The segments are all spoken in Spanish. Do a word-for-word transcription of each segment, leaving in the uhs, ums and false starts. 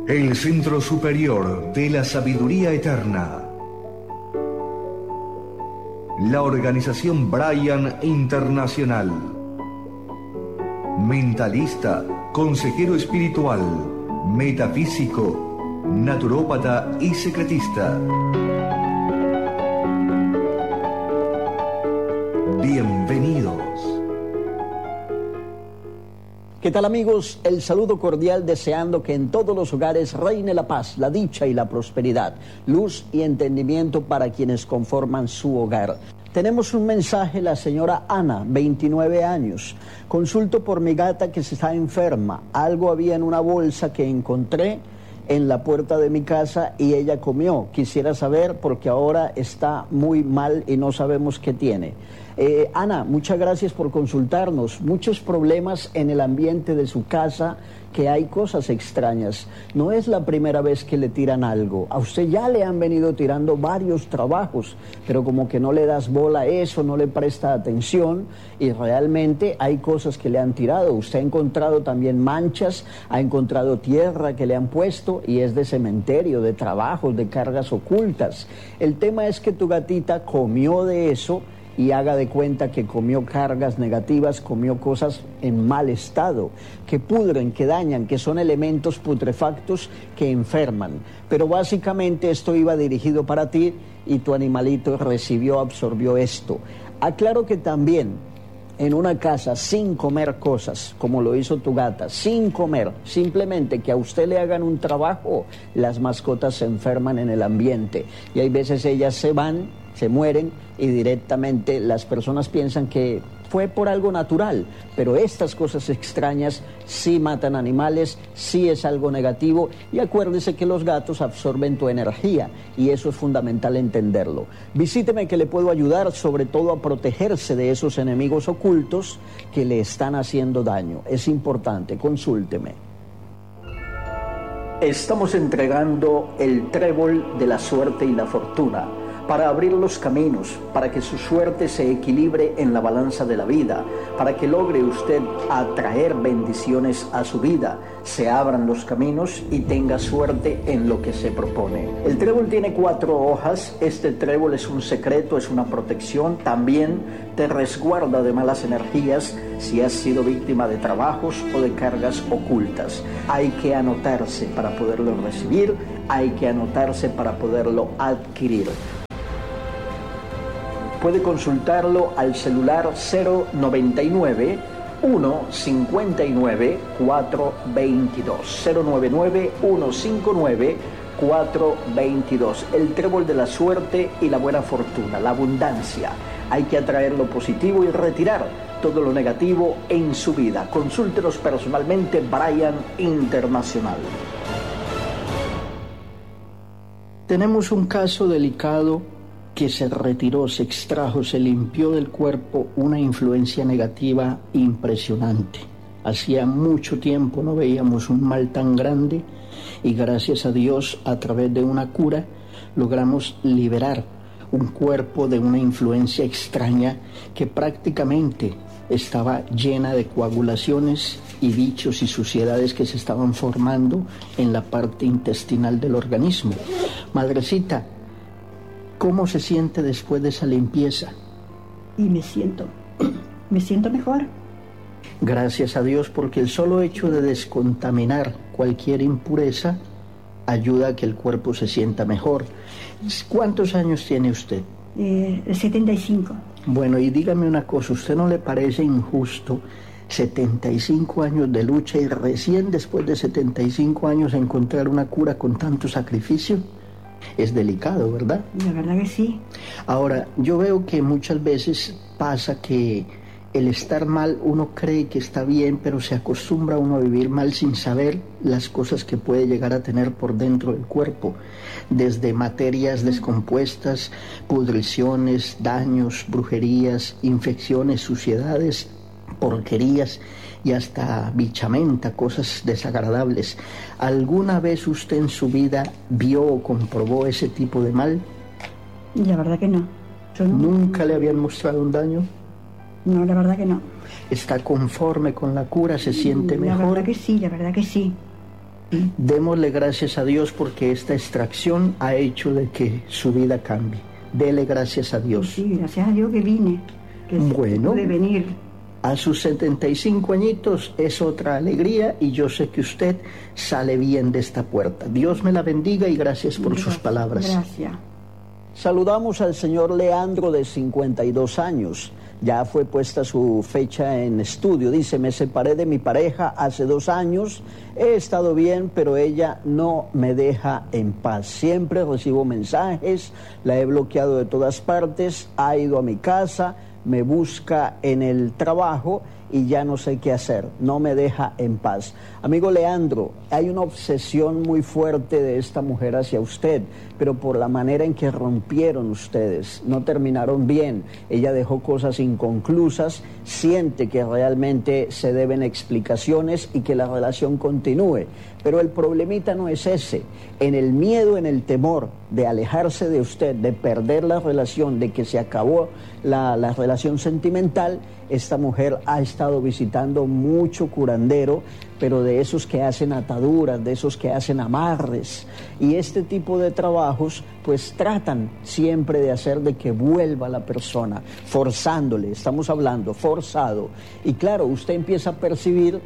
El Centro Superior de la Sabiduría Eterna. La organización Brian Internacional. Mentalista, consejero espiritual, metafísico, naturópata y secretista. Bienvenidos. ¿Qué tal, amigos? El saludo cordial, deseando que en todos los hogares reine la paz, la dicha y la prosperidad, luz y entendimiento para quienes conforman su hogar. Tenemos un mensaje, la señora Ana, veintinueve años. Consulto por mi gata que se está enferma. Algo había en una bolsa que encontré en la puerta de mi casa y ella comió. Quisiera saber porque ahora está muy mal y no sabemos qué tiene. Eh, Ana, muchas gracias por consultarnos. Muchos problemas en el ambiente de su casa, que hay cosas extrañas. No es la primera vez que le tiran algo. A usted ya le han venido tirando varios trabajos, pero como que no le das bola a eso, no le presta atención y realmente hay cosas que le han tirado. Usted ha encontrado también manchas, ha encontrado tierra que le han puesto y es de cementerio, de trabajos, de cargas ocultas. El tema es que tu gatita comió de eso y haga de cuenta que comió cargas negativas, comió cosas en mal estado, que pudren, que dañan, que son elementos putrefactos que enferman. Pero básicamente esto iba dirigido para ti y tu animalito recibió, absorbió esto. Aclaro que también en una casa sin comer cosas, como lo hizo tu gata, sin comer, simplemente que a usted le hagan un trabajo, las mascotas se enferman en el ambiente y hay veces ellas se van, se mueren y directamente las personas piensan que fue por algo natural, pero estas cosas extrañas sí matan animales, sí es algo negativo y acuérdese que los gatos absorben tu energía y eso es fundamental entenderlo. Visíteme que le puedo ayudar sobre todo a protegerse de esos enemigos ocultos que le están haciendo daño. Es importante, consúlteme. Estamos entregando el trébol de la suerte y la fortuna para abrir los caminos, para que su suerte se equilibre en la balanza de la vida, para que logre usted atraer bendiciones a su vida, se abran los caminos y tenga suerte en lo que se propone. El trébol tiene cuatro hojas. Este trébol es un secreto, es una protección, también te resguarda de malas energías si has sido víctima de trabajos o de cargas ocultas. Hay que anotarse para poderlo recibir, hay que anotarse para poderlo adquirir. Puede consultarlo al celular cero noventa y nueve, uno cincuenta y nueve, cuatro veintidós. cero noventa y nueve, uno cincuenta y nueve, cuatro veintidós. El trébol de la suerte y la buena fortuna, la abundancia. Hay que atraer lo positivo y retirar todo lo negativo en su vida. Consúltenos personalmente, Brian Internacional. Tenemos un caso delicado que se retiró, se extrajo, se limpió del cuerpo una influencia negativa impresionante. Hacía mucho tiempo no veíamos un mal tan grande y gracias a Dios, a través de una cura, logramos liberar un cuerpo de una influencia extraña que prácticamente estaba llena de coagulaciones y bichos y suciedades que se estaban formando en la parte intestinal del organismo. Madrecita, ¿cómo se siente después de esa limpieza? Y me siento, me siento mejor. Gracias a Dios, porque el solo hecho de descontaminar cualquier impureza ayuda a que el cuerpo se sienta mejor. ¿Cuántos años tiene usted? Eh, setenta y cinco. Bueno, y dígame una cosa, ¿usted no le parece injusto setenta y cinco años de lucha y recién después de setenta y cinco años encontrar una cura con tanto sacrificio? Es delicado, ¿verdad? La verdad que sí. Ahora, yo veo que muchas veces pasa que el estar mal, uno cree que está bien, pero se acostumbra uno a vivir mal sin saber las cosas que puede llegar a tener por dentro del cuerpo, desde materias descompuestas, pudriciones, daños, brujerías, infecciones, suciedades, porquerías y hasta bichamenta, cosas desagradables. ¿Alguna vez usted en su vida vio o comprobó ese tipo de mal? La verdad que no. Yo no. ¿Nunca le habían mostrado un daño? No, la verdad que no. ¿Está conforme con la cura? ¿Se siente la mejor? La verdad que sí, la verdad que sí. Démosle gracias a Dios porque esta extracción ha hecho de que su vida cambie. Dele gracias a Dios. Sí, gracias a Dios que vine, que Bueno. pude venir. A sus setenta y cinco añitos es otra alegría y yo sé que usted sale bien de esta puerta. Dios me la bendiga y gracias por Gracias, sus palabras. Gracias. Saludamos al señor Leandro de cincuenta y dos años. Ya fue puesta su fecha en estudio. Dice, me separé de mi pareja hace dos años. He estado bien, pero ella no me deja en paz. Siempre recibo mensajes, la he bloqueado de todas partes, ha ido a mi casa, me busca en el trabajo y ya no sé qué hacer, no me deja en paz. Amigo Leandro, hay una obsesión muy fuerte de esta mujer hacia usted, pero por la manera en que rompieron ustedes, no terminaron bien, ella dejó cosas inconclusas, siente que realmente se deben explicaciones y que la relación continúe, pero el problemita no es ese, en el miedo, en el temor de alejarse de usted, de perder la relación, de que se acabó la, la relación sentimental, esta mujer ha estado visitando mucho curandero, pero de esos que hacen ataduras, de esos que hacen amarres. Y este tipo de trabajos, pues tratan siempre de hacer de que vuelva la persona, forzándole, estamos hablando, forzado. Y claro, usted empieza a percibir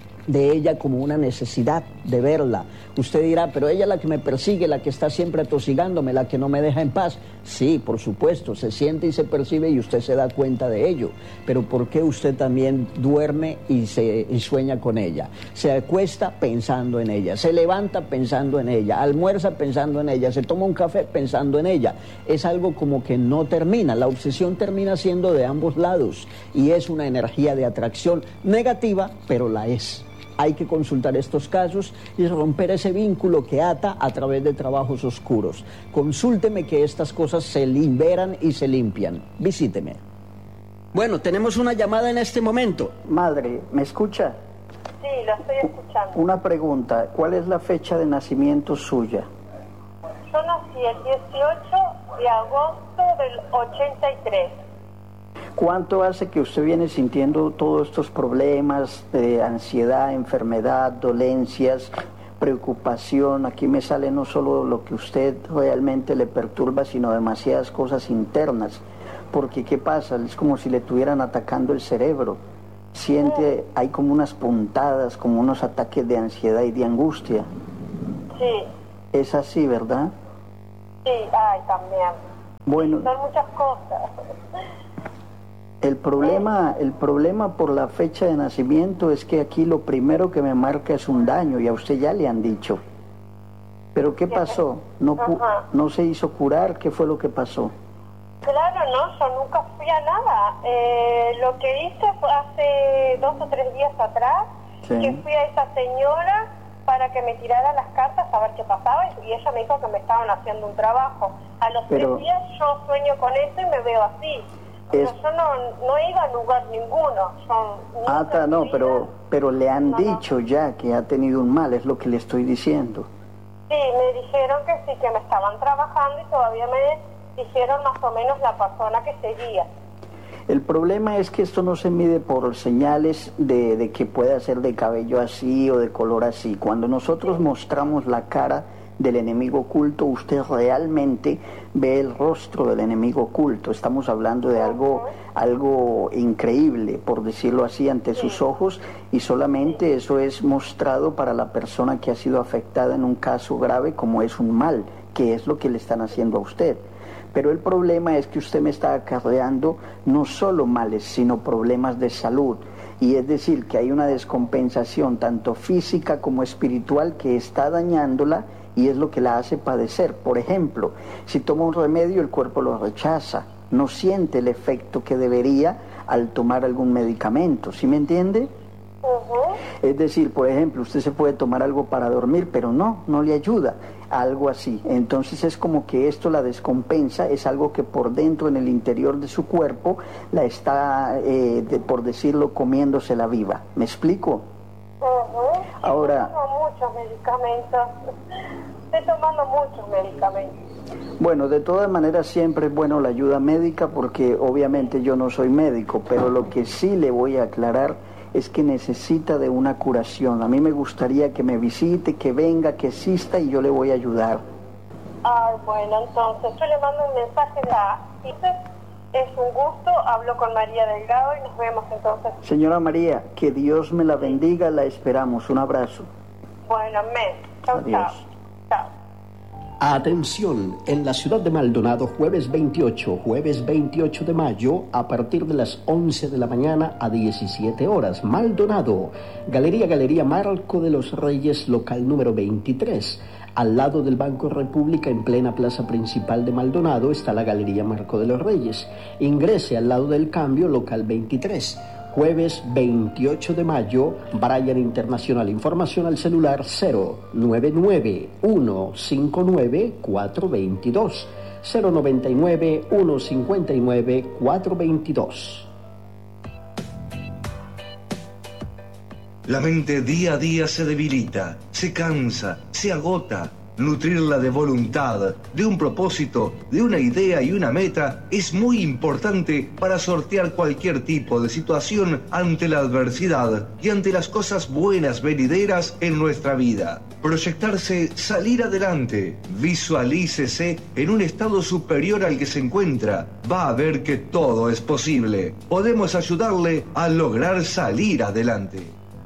de ella como una necesidad de verla. Usted dirá, pero ella es la que me persigue, la que está siempre atosigándome, la que no me deja en paz. Sí, por supuesto, se siente y se percibe y usted se da cuenta de ello. Pero ¿por qué usted también duerme y, se, y sueña con ella? Se acuesta pensando en ella, se levanta pensando en ella, almuerza pensando en ella, se toma un café pensando en ella. Es algo como que no termina, la obsesión termina siendo de ambos lados y es una energía de atracción negativa, pero la es. Hay que consultar estos casos y romper ese vínculo que ata a través de trabajos oscuros. Consúlteme que estas cosas se liberan y se limpian. Visíteme. Bueno, tenemos una llamada en este momento. Madre, ¿me escucha? Sí, lo estoy escuchando. Una pregunta, ¿cuál es la fecha de nacimiento suya? Yo nací el dieciocho de agosto del ochenta y tres. ¿Cuánto hace que usted viene sintiendo todos estos problemas de ansiedad, enfermedad, dolencias, preocupación? Aquí me sale no solo lo que usted realmente le perturba, sino demasiadas cosas internas. Porque ¿qué pasa? Es como si le estuvieran atacando el cerebro. Siente, hay como unas puntadas, como unos ataques de ansiedad y de angustia. Sí. Es así, ¿verdad? Sí, ay, también. Bueno. Son muchas cosas. El problema, el problema por la fecha de nacimiento es que aquí lo primero que me marca es un daño y a usted ya le han dicho. ¿Pero qué pasó? ¿No, no se hizo curar? ¿Qué fue lo que pasó? Claro, no, yo nunca fui a nada. Eh, lo que hice fue hace dos o tres días atrás, sí, que fui a esa señora para que me tirara las cartas a ver qué pasaba y ella me dijo que me estaban haciendo un trabajo. A los Pero... tres días yo sueño con eso y me veo así. Es... Yo no, no he ido a lugar ninguno. Yo ah, está, no, pero, pero le han no, dicho no. ya que ha tenido un mal, es lo que le estoy diciendo. Sí, me dijeron que sí, que me estaban trabajando y todavía me dijeron más o menos la persona que seguía. El problema es que esto no se mide por señales de, de que pueda ser de cabello así o de color así. Cuando nosotros sí. mostramos la cara del enemigo oculto, usted realmente ve el rostro del enemigo oculto. Estamos hablando de algo, algo increíble, por decirlo así, ante sí. sus ojos, y solamente eso es mostrado para la persona que ha sido afectada en un caso grave como es un mal, que es lo que le están haciendo a usted. Pero el problema es que usted me está acarreando no solo males, sino problemas de salud. Y es decir, que hay una descompensación tanto física como espiritual que está dañándola y es lo que la hace padecer. Por ejemplo, si toma un remedio, el cuerpo lo rechaza, no siente el efecto que debería al tomar algún medicamento, ¿sí me entiende? Uh-huh. Es decir, por ejemplo, usted se puede tomar algo para dormir, pero no, no le ayuda, algo así. Entonces es como que esto la descompensa, es algo que por dentro, en el interior de su cuerpo, la está, eh, de, por decirlo, comiéndosela viva. ¿Me explico? Uh-huh. Ahora... Tomo muchos medicamentos, estoy tomando muchos medicamentos. Bueno, de todas maneras siempre es bueno la ayuda médica porque obviamente yo no soy médico, pero lo que sí le voy a aclarar es que necesita de una curación. A mí me gustaría que me visite, que venga, que exista y yo le voy a ayudar. Ah, bueno, entonces yo le mando un mensaje de... Es un gusto, hablo con María Delgado y nos vemos entonces. Señora María, que Dios me la bendiga, la esperamos. Un abrazo. Bueno, amén. Chao, chao. Chao. Atención, en la ciudad de Maldonado, jueves veintiocho, jueves veintiocho de mayo, a partir de las once de la mañana a diecisiete horas. Maldonado, Galería Galería Marco de los Reyes, local número veintitrés. Al lado del Banco República, en plena plaza principal de Maldonado, está la Galería Marco de los Reyes. Ingrese al lado del Cambio, local veintitrés. Jueves veintiocho de mayo, Brian Internacional. Información al celular cero nueve nueve uno cinco nueve cuatro dos dos. cero nueve nueve uno cinco nueve cuatro dos dos. La mente día a día se debilita, se cansa, se agota. Nutrirla de voluntad, de un propósito, de una idea y una meta es muy importante para sortear cualquier tipo de situación ante la adversidad y ante las cosas buenas venideras en nuestra vida. Proyectarse, salir adelante, visualícese en un estado superior al que se encuentra. Va a ver que todo es posible. Podemos ayudarle a lograr salir adelante.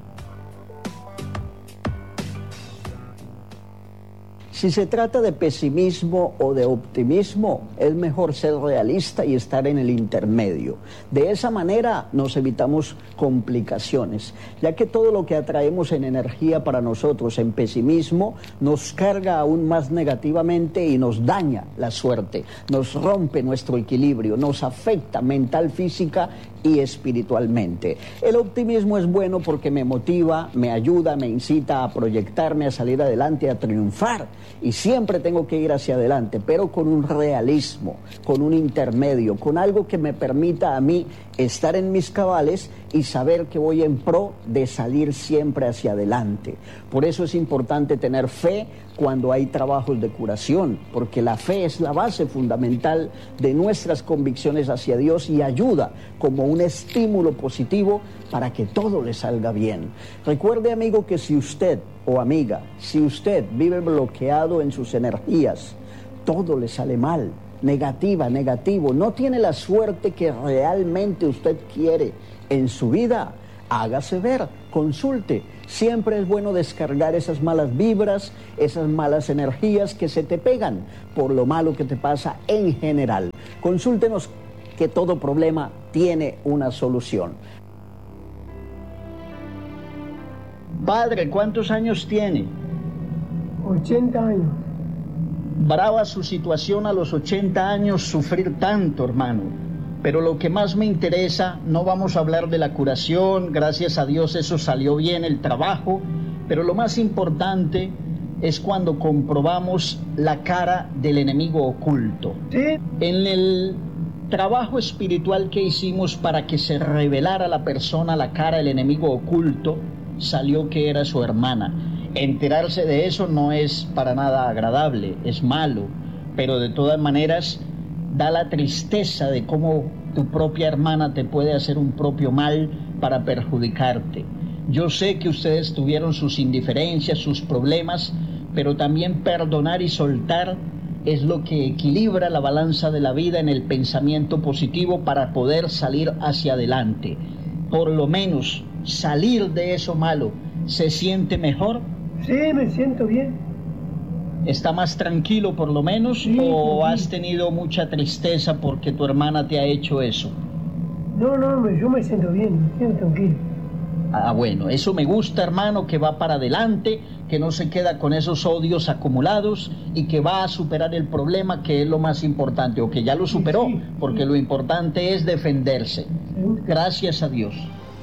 Si se trata de pesimismo o de optimismo, es mejor ser realista y estar en el intermedio. De esa manera nos evitamos complicaciones, ya que todo lo que atraemos en energía para nosotros en pesimismo nos carga aún más negativamente y nos daña la suerte, nos rompe nuestro equilibrio, nos afecta mental, física y espiritualmente. El optimismo es bueno porque me motiva, me ayuda, me incita a proyectarme, a salir adelante, a triunfar. Y siempre tengo que ir hacia adelante, pero con un realismo, con un intermedio, con algo que me permita a mí estar en mis cabales y saber que voy en pro de salir siempre hacia adelante. Por eso es importante tener fe cuando hay trabajos de curación, porque la fe es la base fundamental de nuestras convicciones hacia Dios y ayuda como un estímulo positivo para que todo le salga bien. Recuerde, amigo, que si usted o amiga, si usted vive bloqueado en sus energías, todo le sale mal, negativa, negativo, no tiene la suerte que realmente usted quiere en su vida, hágase ver, consulte. Siempre es bueno descargar esas malas vibras, esas malas energías que se te pegan por lo malo que te pasa en general. Consúltenos, que todo problema tiene una solución. Padre, ¿cuántos años tiene? ochenta años. Brava su situación a los ochenta años, sufrir tanto, hermano. Pero lo que más me interesa, no vamos a hablar de la curación, gracias a Dios eso salió bien, el trabajo, pero lo más importante es cuando comprobamos la cara del enemigo oculto. ¿Sí? En el trabajo espiritual que hicimos para que se revelara a la persona la cara del enemigo oculto, salió que era su hermana. Enterarse de eso no es para nada agradable, es malo, pero de todas maneras da la tristeza de cómo tu propia hermana te puede hacer un propio mal para perjudicarte. Yo sé que ustedes tuvieron sus indiferencias, sus problemas, pero también perdonar y soltar es lo que equilibra la balanza de la vida en el pensamiento positivo para poder salir hacia adelante. Por lo menos salir de eso malo. ¿Se siente mejor? Sí, me siento bien. ¿Está más tranquilo por lo menos? Sí, ¿O sí. has tenido mucha tristeza porque tu hermana te ha hecho eso? No, no, me- yo me siento bien, me siento tranquilo. Ah, bueno, eso me gusta, hermano, que va para adelante, que no se queda con esos odios acumulados y que va a superar el problema, que es lo más importante, o que ya lo superó, Sí, sí, porque sí. lo importante es defenderse. ¿Sí? Gracias a Dios.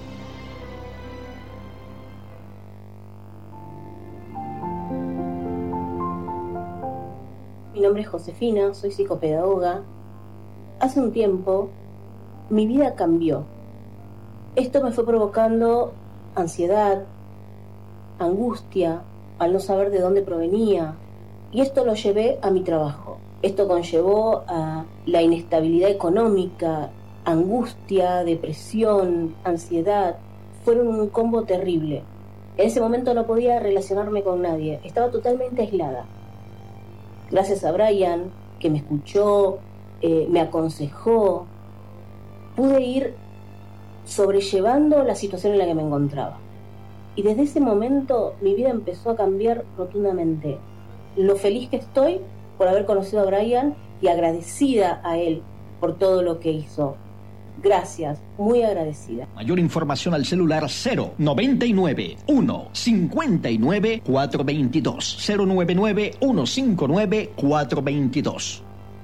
Mi nombre es Josefina, soy psicopedagoga. Hace un tiempo mi vida cambió. Esto me fue provocando ansiedad, angustia, al no saber de dónde provenía. Y esto lo llevé a mi trabajo. Esto conllevó a la inestabilidad económica, angustia, depresión, ansiedad. Fue fueron un combo terrible. En ese momento no podía relacionarme con nadie, estaba totalmente aislada. Gracias a Brian, que me escuchó, eh, me aconsejó, pude ir sobrellevando la situación en la que me encontraba. Y desde ese momento mi vida empezó a cambiar rotundamente. Lo feliz que estoy por haber conocido a Brian y agradecida a él por todo lo que hizo. Gracias, muy agradecida. Mayor información al celular cero noventa y nueve, uno cincuenta y nueve, cuatro veintidós, cero noventa y nueve, uno cincuenta y nueve, cuatro veintidós.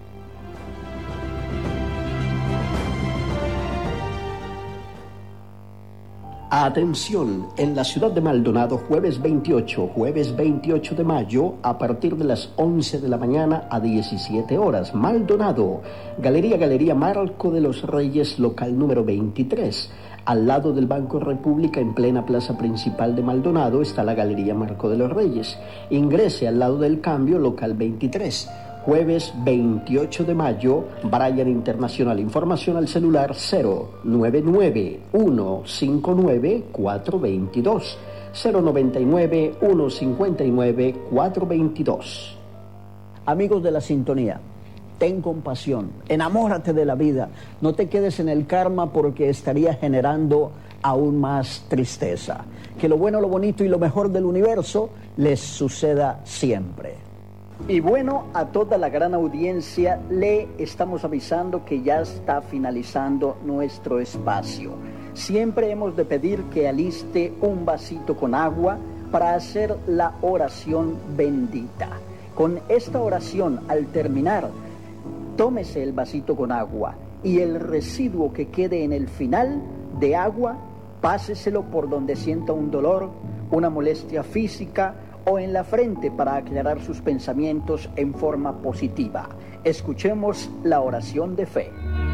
Atención, en la ciudad de Maldonado, jueves veintiocho, jueves veintiocho de mayo, a partir de las once de la mañana a diecisiete horas. Maldonado, Galería Galería Marco de los Reyes, local número veintitrés. Al lado del Banco República, en plena plaza principal de Maldonado, está la Galería Marco de los Reyes. Ingrese al lado del Cambio, local veintitrés. Jueves veintiocho de mayo, Brian Internacional. Información al celular cero noventa y nueve, uno cincuenta y nueve, cuatro veintidós, cero noventa y nueve, uno cincuenta y nueve, cuatro veintidós. Amigos de la sintonía, ten compasión, enamórate de la vida, no te quedes en el karma porque estaría generando aún más tristeza. Que lo bueno, lo bonito y lo mejor del universo les suceda siempre. Y bueno, a toda la gran audiencia le estamos avisando que ya está finalizando nuestro espacio. Siempre hemos de pedir que aliste un vasito con agua para hacer la oración bendita. Con esta oración, al terminar, tómese el vasito con agua y el residuo que quede en el final de agua, páseselo por donde sienta un dolor, una molestia física o en la frente para aclarar sus pensamientos en forma positiva. Escuchemos la oración de fe.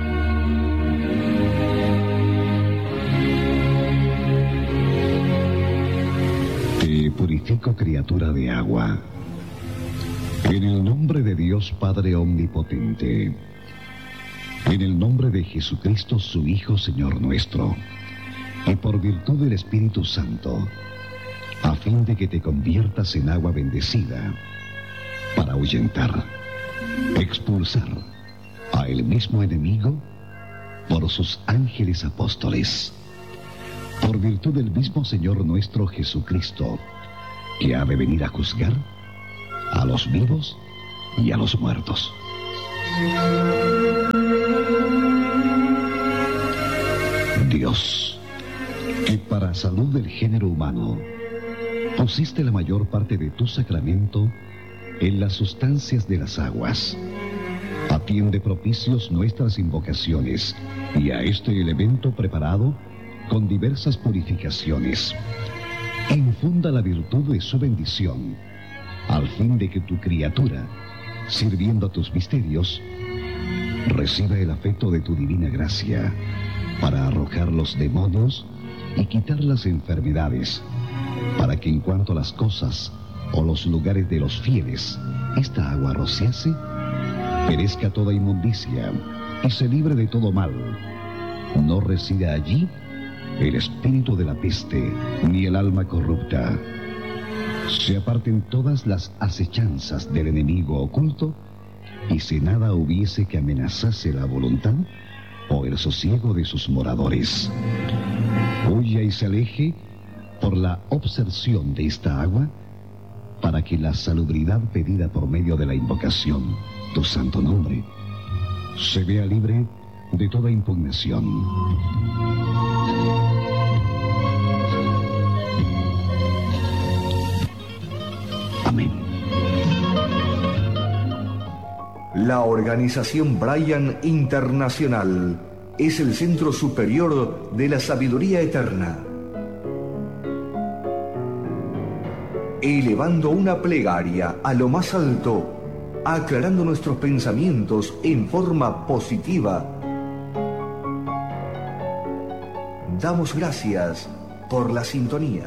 Te purifico, criatura de agua, en el nombre de Dios Padre Omnipotente, en el nombre de Jesucristo, su Hijo, Señor nuestro, y por virtud del Espíritu Santo, a fin de que te conviertas en agua bendecida, para ahuyentar, expulsar a el mismo enemigo por sus ángeles apóstoles, por virtud del mismo Señor nuestro Jesucristo, que ha de venir a juzgar a los vivos y a los muertos. Dios, que para salud del género humano pusiste la mayor parte de tu sacramento en las sustancias de las aguas, atiende propicios nuestras invocaciones y a este elemento preparado con diversas purificaciones. Infunda la virtud de su bendición, al fin de que tu criatura, sirviendo a tus misterios, reciba el afecto de tu divina gracia para arrojar los demonios y quitar las enfermedades, para que en cuanto a las cosas o los lugares de los fieles esta agua rociase, perezca toda inmundicia y se libre de todo mal. No resida allí el espíritu de la peste, ni el alma corrupta. Se aparten todas las acechanzas del enemigo oculto, y si nada hubiese que amenazase la voluntad o el sosiego de sus moradores, huya y se aleje por la obserción de esta agua, para que la salubridad pedida por medio de la invocación, tu santo nombre, se vea libre de toda impugnación. Amén. La organización Brian Internacional es el centro superior de la sabiduría eterna. Elevando una plegaria a lo más alto, aclarando nuestros pensamientos en forma positiva, damos gracias por la sintonía.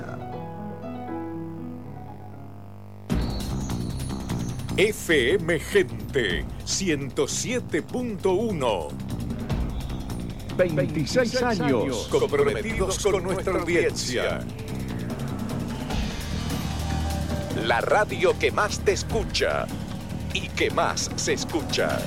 F M Gente ciento siete punto uno. veintiséis años comprometidos con nuestra audiencia. La radio que más te escucha y que más se escucha.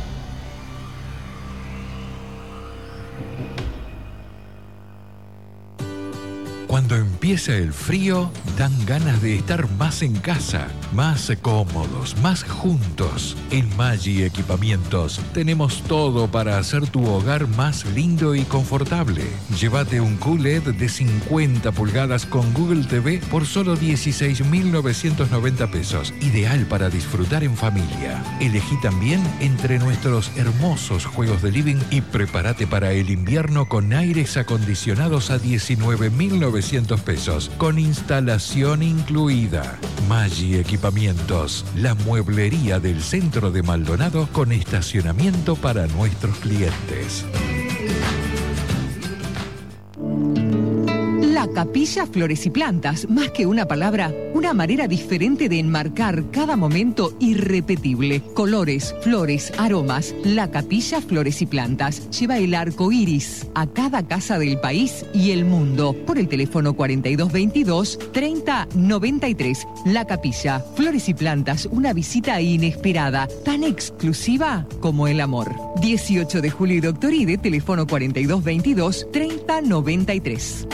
Cuando empieza el frío, dan ganas de estar más en casa, más cómodos, más juntos. En Maggi Equipamientos tenemos todo para hacer tu hogar más lindo y confortable. Llévate un Q L E D de cincuenta pulgadas con Google T V por solo dieciséis mil novecientos noventa pesos. Ideal para disfrutar en familia. Elegí también entre nuestros hermosos juegos de living y prepárate para el invierno con aires acondicionados a diecinueve mil novecientos pesos, con instalación incluida. Maggi Equipamientos, la mueblería del centro de Maldonado con estacionamiento para nuestros clientes. La Capilla Flores y Plantas, más que una palabra, una manera diferente de enmarcar cada momento irrepetible. Colores, flores, aromas. La Capilla Flores y Plantas lleva el arco iris a cada casa del país y el mundo. Por el teléfono cuarenta y dos veintidós, treinta noventa y tres. La Capilla Flores y Plantas, una visita inesperada, tan exclusiva como el amor. dieciocho de julio y Doctor Ide, teléfono cuarenta y dos veintidós, treinta noventa y tres.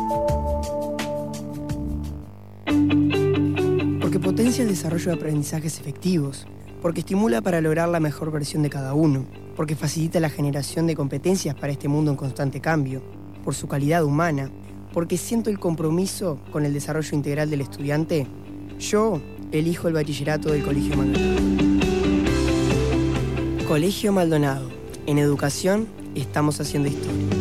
Porque potencia el desarrollo de aprendizajes efectivos, porque estimula para lograr la mejor versión de cada uno, porque facilita la generación de competencias para este mundo en constante cambio, por su calidad humana, porque siento el compromiso con el desarrollo integral del estudiante, yo elijo el bachillerato del Colegio Maldonado. Colegio Maldonado. En educación estamos haciendo historia.